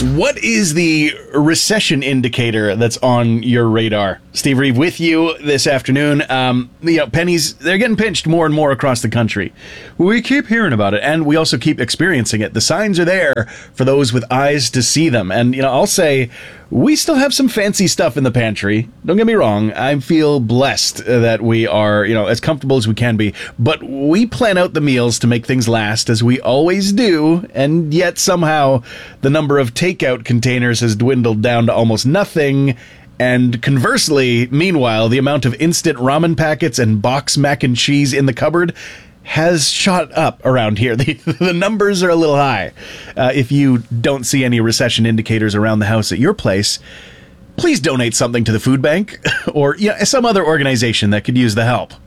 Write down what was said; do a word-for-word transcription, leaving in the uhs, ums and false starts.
What is the recession indicator that's on your radar? Steve Reeve with you this afternoon. Um, you know, pennies, they're getting pinched more and more across the country. We keep hearing about it, and we also keep experiencing it. The signs are there for those with eyes to see them. And, you know, I'll say we still have some fancy stuff in the pantry. Don't get me wrong. I feel blessed that we are, you know, as comfortable as we can be. But we plan out the meals to make things last, as we always do. And yet somehow the number of takeout containers has dwindled down to almost nothing. And conversely, meanwhile, the amount of instant ramen packets and box mac and cheese in the cupboard has shot up around here. The, the numbers are a little high. Uh, if you don't see any recession indicators around the house at your place, please donate something to the food bank or you know, some other organization that could use the help.